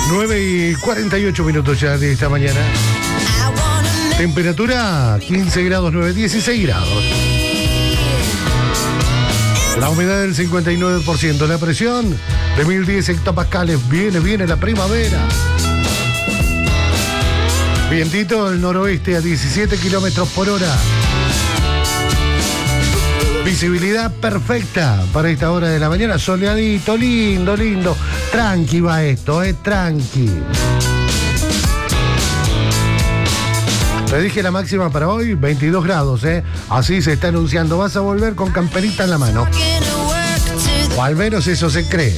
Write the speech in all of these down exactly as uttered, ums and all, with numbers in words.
nueve y cuarenta y ocho minutos ya de esta mañana. Temperatura quince grados nueve, dieciséis grados. La humedad del cincuenta y nueve por ciento. La presión de mil diez hectopascales. Viene, viene la primavera. Vientito del noroeste a diecisiete kilómetros por hora. Visibilidad perfecta para esta hora de la mañana. Soleadito, lindo, lindo. Tranqui va esto, eh, tranqui. Te dije la máxima para hoy, veintidós grados, eh. Así se está anunciando. Vas a volver con camperita en la mano. O al menos eso se cree.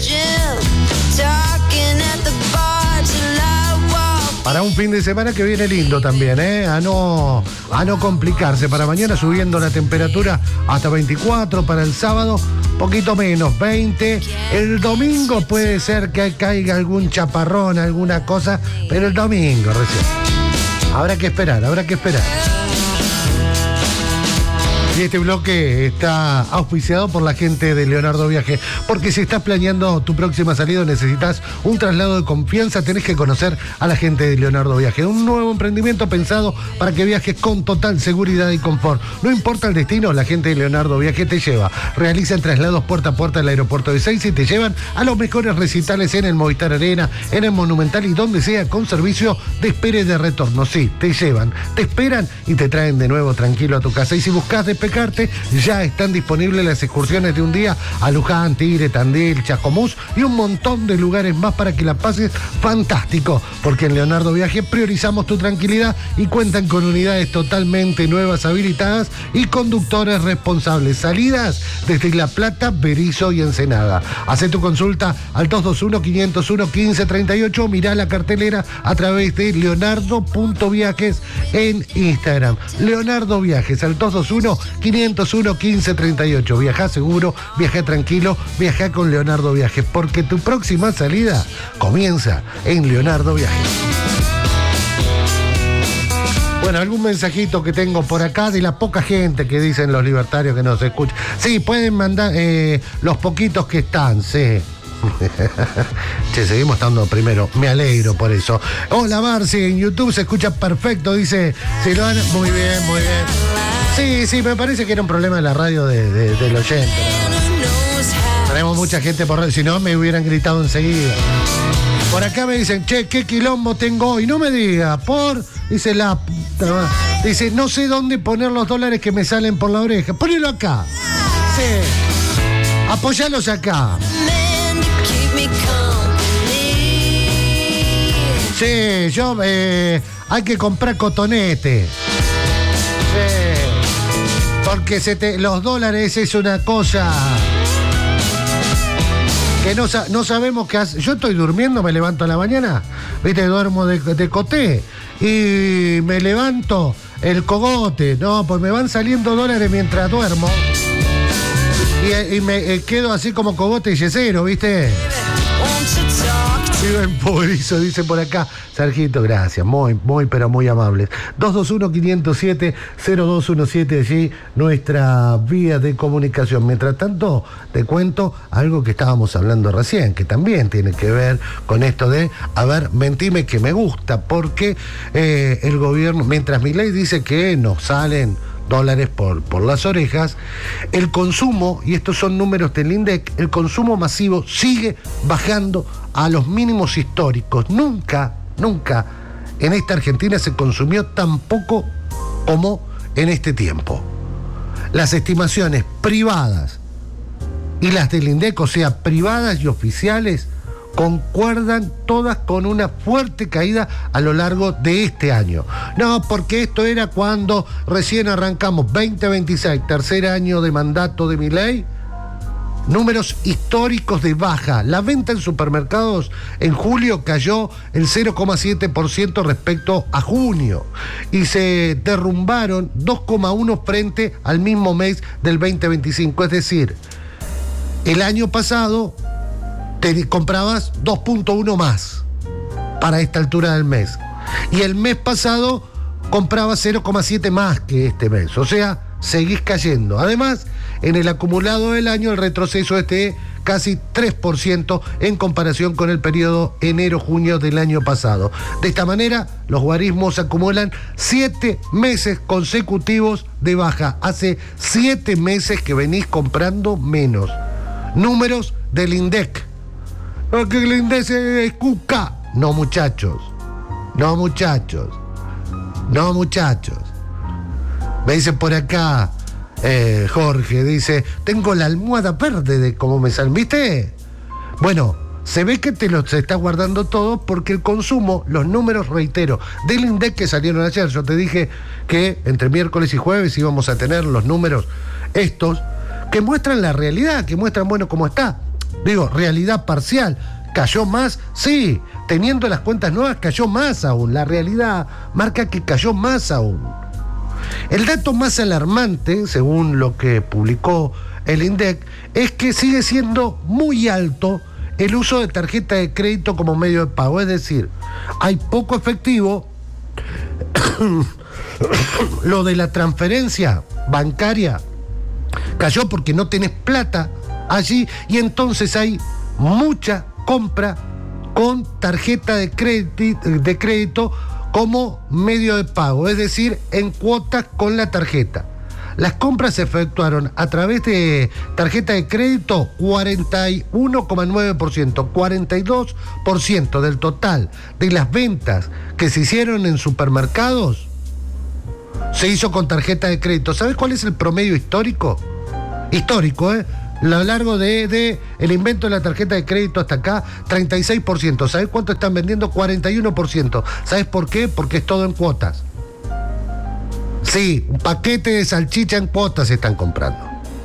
Para un fin de semana que viene lindo también, ¿eh? A no, a no complicarse. Para mañana subiendo la temperatura hasta veinticuatro. Para el sábado, poquito menos, veinte. El domingo puede ser que caiga algún chaparrón, alguna cosa, pero el domingo recién. Habrá que esperar, habrá que esperar. Y este bloque está auspiciado por la gente de Leonardo Viaje, porque si estás planeando tu próxima salida, necesitas un traslado de confianza, tenés que conocer a la gente de Leonardo Viaje. Un nuevo emprendimiento pensado para que viajes con total seguridad y confort. No importa el destino, la gente de Leonardo Viaje te lleva. Realizan traslados puerta a puerta al aeropuerto de Ezeiza y te llevan a los mejores recitales en el Movistar Arena, en el Monumental y donde sea, con servicio de espera y de retorno. Sí, te llevan, te esperan y te traen de nuevo tranquilo a tu casa. Y si buscas despejarte, ya están disponibles las excursiones de un día a Luján, Tigre, Tandil, Chascomús y un montón de lugares más para que la pases fantástico, porque en Leonardo Viaje priorizamos tu tranquilidad y cuentan con unidades totalmente nuevas, habilitadas y conductores responsables. Salidas desde La Plata, Berizo y Ensenada. Hacé tu consulta al dos dos uno, cinco cero uno, uno cinco tres ocho o mirá la cartelera a través de leonardo punto viajes en Instagram. Leonardo Viajes al dos dos uno, cinco cero uno, uno cinco tres ocho. Viajá seguro, viajá tranquilo, viajá con Leonardo Viajes, porque tu próxima salida comienza en Leonardo Viajes. Bueno, algún mensajito que tengo por acá de la poca gente que dicen los libertarios que nos escuchan. Sí, pueden mandar eh, los poquitos que están, sí. Che, seguimos estando primero, me alegro por eso. Hola Marci, en YouTube se escucha perfecto, dice Silvana. Muy bien, muy bien. Sí, sí, me parece que era un problema de la radio de, de, del oyente. ¿No? Tenemos mucha gente por radio, si no me hubieran gritado enseguida. Por acá me dicen, che, qué quilombo tengo hoy. No me diga, por, dice la puta, dice, no sé dónde poner los dólares que me salen por la oreja. Ponelo acá. Sí. Apoyalos acá. Sí, yo, eh, hay que comprar cotonete. Sí. Porque se te, los dólares es una cosa que no, no sabemos qué hacer. Yo estoy durmiendo, me levanto a la mañana, viste, duermo de, de coté y me levanto el cogote, no, pues me van saliendo dólares mientras duermo y, y me eh, quedo así como cogote y yesero, viste. Vivo en Pobrizo, dice por acá Sergito, gracias, muy, muy, pero muy amables. dos dos uno, cinco cero siete, cero dos uno siete, allí nuestra vía de comunicación. Mientras tanto, te cuento algo que estábamos hablando recién, que también tiene que ver con esto de, a ver, mentime que me gusta, porque eh, el gobierno, mientras Milei dice que nos salen dólares por, por las orejas, el consumo, y estos son números del INDEC, el consumo masivo sigue bajando a los mínimos históricos. Nunca, nunca en esta Argentina se consumió tan poco como en este tiempo. Las estimaciones privadas y las del INDEC, o sea, privadas y oficiales, concuerdan todas con una fuerte caída a lo largo de este año. No, porque esto era cuando recién arrancamos veinte veintiséis, tercer año de mandato de Milei, números históricos de baja. La venta en supermercados en julio cayó el cero coma siete por ciento respecto a junio y se derrumbaron dos coma uno por ciento frente al mismo mes del veinte veinticinco. Es decir, el año pasado te comprabas dos punto uno más para esta altura del mes. Y el mes pasado comprabas cero coma siete más que este mes. O sea, seguís cayendo. Además, en el acumulado del año, el retroceso es de casi tres por ciento en comparación con el periodo enero-junio del año pasado. De esta manera, los guarismos acumulan siete meses consecutivos de baja. Hace siete meses que venís comprando menos. Números del INDEC. Porque el INDEC es cuca. No, muchachos. No, muchachos. No, muchachos. Me dicen por acá, eh, Jorge, dice, tengo la almohada verde de cómo me salen, ¿viste? Bueno, se ve que te los está guardando todo porque el consumo, los números, reitero, del INDEC que salieron ayer, yo te dije que entre miércoles y jueves íbamos a tener los números estos que muestran la realidad, que muestran, bueno, cómo está. Digo, realidad parcial. ¿Cayó más? Sí. Teniendo las cuentas nuevas, cayó más aún. La realidad marca que cayó más aún. El dato más alarmante, según lo que publicó el INDEC, es que sigue siendo muy alto el uso de tarjeta de crédito como medio de pago. Es decir, hay poco efectivo. Lo de la transferencia bancaria cayó porque no tenés plata allí y entonces hay mucha compra con tarjeta de crédito, de crédito como medio de pago, es decir, en cuotas con la tarjeta. Las compras se efectuaron a través de tarjeta de crédito cuarenta y uno coma nueve por ciento, cuarenta y dos por ciento del total de las ventas que se hicieron en supermercados se hizo con tarjeta de crédito. ¿Sabes cuál es el promedio histórico? Histórico, ¿eh? A lo largo de, de el invento de la tarjeta de crédito hasta acá, treinta y seis por ciento. ¿Sabes cuánto están vendiendo? cuarenta y uno por ciento. ¿Sabes por qué? Porque es todo en cuotas. Sí, un paquete de salchicha en cuotas se están comprando.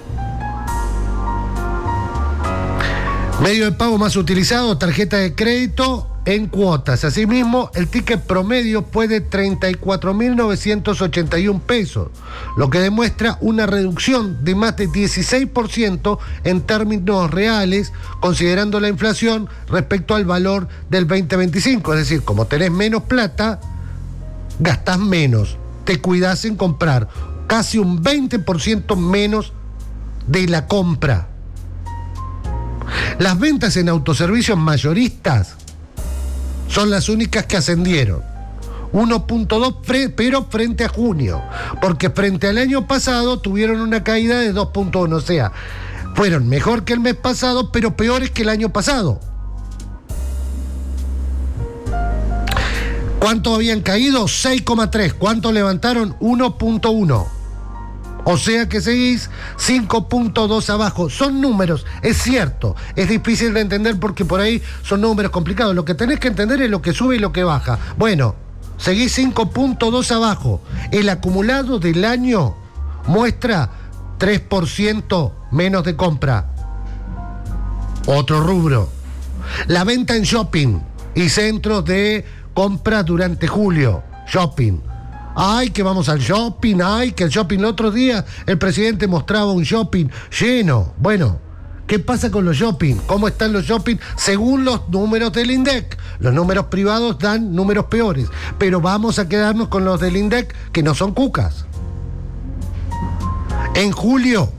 Medio de pago más utilizado, tarjeta de crédito en cuotas. Asimismo, el ticket promedio fue de treinta y cuatro mil novecientos ochenta y uno pesos, lo que demuestra una reducción de más de dieciséis por ciento en términos reales, considerando la inflación respecto al valor del veinte veinticinco. Es decir, como tenés menos plata, gastás menos, te cuidás en comprar casi un veinte por ciento menos de la compra. Las ventas en autoservicios mayoristas son las únicas que ascendieron, uno punto dos, pero frente a junio, porque frente al año pasado tuvieron una caída de dos punto uno, o sea, fueron mejor que el mes pasado, pero peores que el año pasado. ¿Cuánto habían caído? seis coma tres. ¿Cuánto levantaron? uno punto uno. O sea que seguís cinco punto dos abajo. Son números, es cierto. Es difícil de entender porque por ahí son números complicados. Lo que tenés que entender es lo que sube y lo que baja. Bueno, seguís cinco punto dos abajo. El acumulado del año muestra tres por ciento menos de compra. Otro rubro. La venta en shopping y centros de compra durante julio. Shopping. Ay, que vamos al shopping, ay, que el shopping el otro día el presidente mostraba un shopping lleno. Bueno, ¿qué pasa con los shopping? ¿Cómo están los shopping? Según los números del INDEC. Los números privados dan números peores, pero vamos a quedarnos con los del INDEC, que no son cucas. En julio,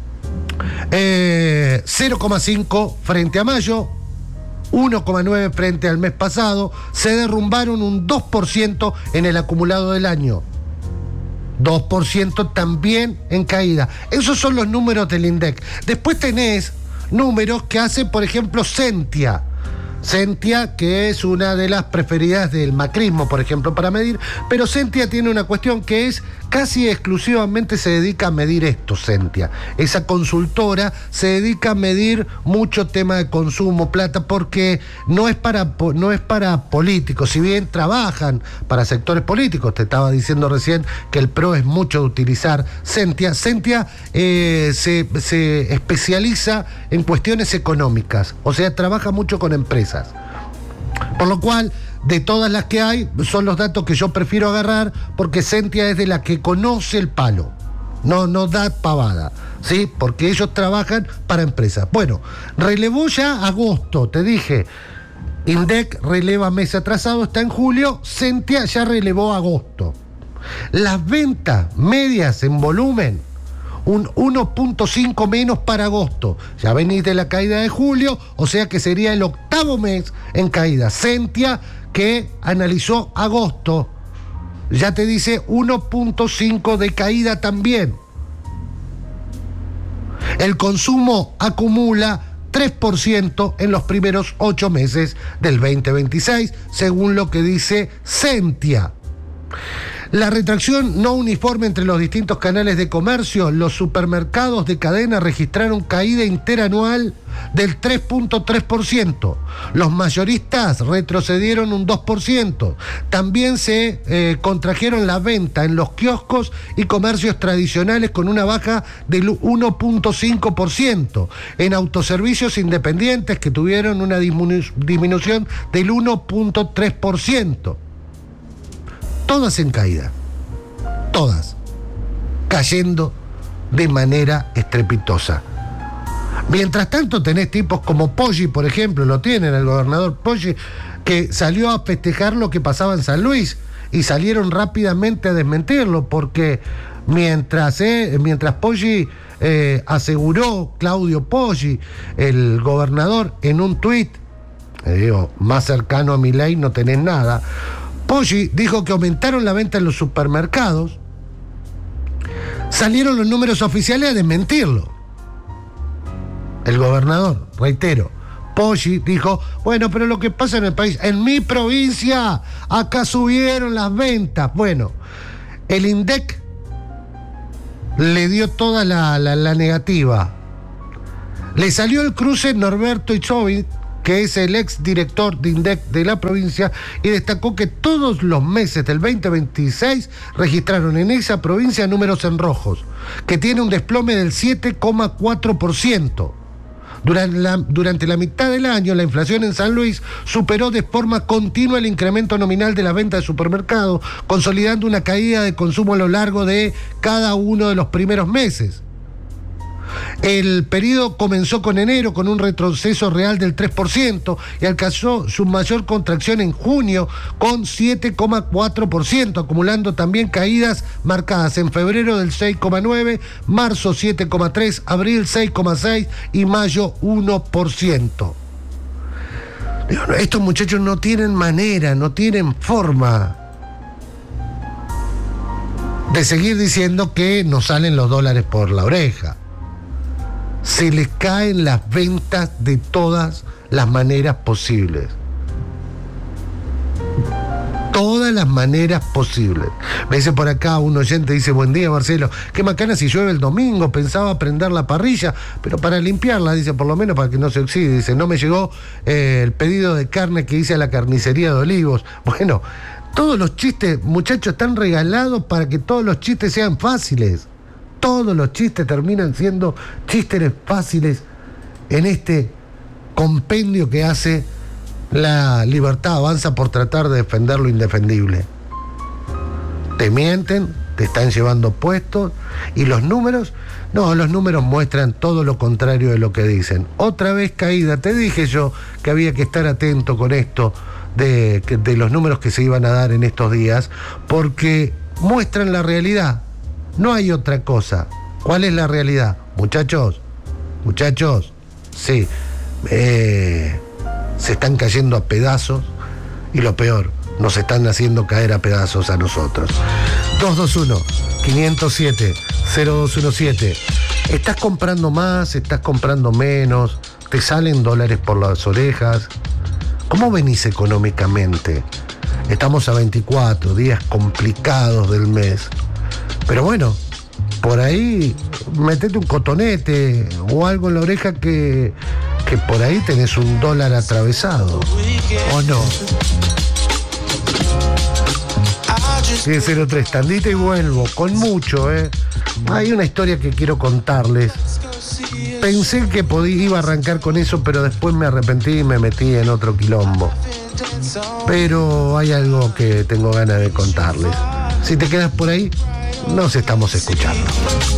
eh, cero coma cinco frente a mayo, uno coma nueve frente al mes pasado, se derrumbaron un dos por ciento en el acumulado del año. dos por ciento también en caída. Esos son los números del INDEC. Después tenés números que hace, por ejemplo, Sentia. Sentia, que es una de las preferidas del macrismo, por ejemplo, para medir, pero Sentia tiene una cuestión que es casi exclusivamente se dedica a medir esto, Sentia. Esa consultora se dedica a medir mucho tema de consumo, plata, porque no es para, no es para políticos, si bien trabajan para sectores políticos. Te estaba diciendo recién que el P R O es mucho de utilizar Sentia. Sentia eh, se, se especializa en cuestiones económicas, o sea, trabaja mucho con empresas. Por lo cual, de todas las que hay, son los datos que yo prefiero agarrar, porque Sentia es de la que conoce el palo. No, no da pavada, ¿sí? Porque ellos trabajan para empresas. Bueno, relevó ya agosto, te dije. INDEC releva mes atrasado, está en julio. Sentia ya relevó agosto. Las ventas medias en volumen, un uno punto cinco menos para agosto. Ya venís de la caída de julio, o sea que sería el octavo mes en caída. Sentia, que analizó agosto, ya te dice uno punto cinco de caída también. El consumo acumula tres por ciento en los primeros ocho meses del veinte veintiséis, según lo que dice Sentia. La retracción no uniforme entre los distintos canales de comercio, los supermercados de cadena registraron caída interanual del tres punto tres por ciento. Los mayoristas retrocedieron un dos por ciento. También se eh, contrajeron la venta en los kioscos y comercios tradicionales con una baja del uno punto cinco por ciento. En autoservicios independientes, que tuvieron una disminu- disminución del uno punto tres por ciento. Todas en caída, todas, cayendo de manera estrepitosa. Mientras tanto tenés tipos como Poggi, por ejemplo, lo tienen, el gobernador Poggi, que salió a festejar lo que pasaba en San Luis y salieron rápidamente a desmentirlo, porque mientras, eh, mientras Poggi eh, aseguró, Claudio Poggi, el gobernador, en un tuit, eh, digo, más cercano a Milei no tenés nada, Poggi dijo que aumentaron la venta en los supermercados. Salieron los números oficiales a desmentirlo. El gobernador, reitero, Poggi dijo, bueno, pero lo que pasa en el país, en mi provincia, acá subieron las ventas. Bueno, el INDEC le dio toda la, la, la negativa. Le salió el cruce Norberto Itzovin, que es el ex director de INDEC de la provincia, y destacó que todos los meses del veinte veintiséis registraron en esa provincia números en rojos, que tiene un desplome del siete coma cuatro por ciento. Durante la, durante la mitad del año, la inflación en San Luis superó de forma continua el incremento nominal de la venta de supermercados, consolidando una caída de consumo a lo largo de cada uno de los primeros meses. El periodo comenzó con enero con un retroceso real del tres por ciento y alcanzó su mayor contracción en junio con siete coma cuatro por ciento, acumulando también caídas marcadas en febrero del seis coma nueve por ciento, marzo siete coma tres por ciento, abril seis coma seis por ciento y mayo uno por ciento. Estos muchachos no tienen manera, no tienen forma de seguir diciendo que nos salen los dólares por la oreja. Se les caen las ventas de todas las maneras posibles. Todas las maneras posibles. Me dice por acá un oyente, dice, buen día Marcelo, qué macana si llueve el domingo, pensaba prender la parrilla, pero para limpiarla, dice, por lo menos para que no se oxide, dice, no me llegó eh, el pedido de carne que hice a la carnicería de Olivos. Bueno, todos los chistes, muchachos, están regalados para que todos los chistes sean fáciles. Todos los chistes terminan siendo chistes fáciles en este compendio que hace La Libertad Avanza por tratar de defender lo indefendible. Te mienten, te están llevando puestos, y los números, no, los números muestran todo lo contrario de lo que dicen. Otra vez caída, te dije yo que había que estar atento con esto de, de los números que se iban a dar en estos días, porque muestran la realidad. No hay otra cosa. ¿Cuál es la realidad? Muchachos, muchachos, sí, eh, se están cayendo a pedazos, y lo peor, nos están haciendo caer a pedazos a nosotros. dos dos uno, cinco cero siete, cero dos uno siete. ¿Estás comprando más? ¿Estás comprando menos? ¿Te salen dólares por las orejas? ¿Cómo venís económicamente? Estamos a veinticuatro días complicados del mes. Pero bueno, por ahí metete un cotonete o algo en la oreja que, que por ahí tenés un dólar atravesado. ¿O no? siete cero tres, tandita y vuelvo, con mucho, ¿eh? Hay una historia que quiero contarles. Pensé que podía, iba a arrancar con eso, pero después me arrepentí y me metí en otro quilombo. Pero hay algo que tengo ganas de contarles. Si te quedas por ahí, nos estamos escuchando.